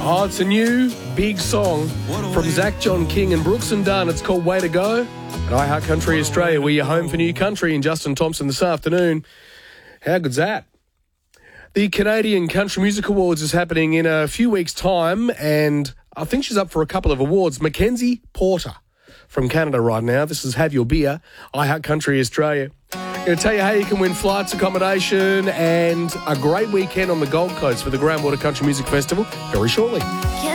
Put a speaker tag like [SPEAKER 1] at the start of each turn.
[SPEAKER 1] Oh, it's a new big song from Zach John King and Brooks and Dunn. It's called Way to Go. At iHeart Country Australia, we're your home for new country, and Justin Thompson this afternoon. How good's that? The Canadian Country Music Awards is happening in a few weeks' time, and I think she's up for a couple of awards. Mackenzie Porter from Canada right now. This is Have Your Beer, iHeart Country Australia. Going to tell you how you can win flights, accommodation, and a great weekend on the Gold Coast for the Groundwater Country Music Festival very shortly.